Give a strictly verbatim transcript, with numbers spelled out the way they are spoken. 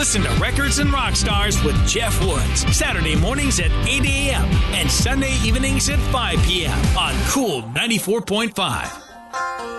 Listen to Records and Rock Stars with Jeff Woods, Saturday mornings at eight a.m. and Sunday evenings at five p.m. on Cool ninety-four point five.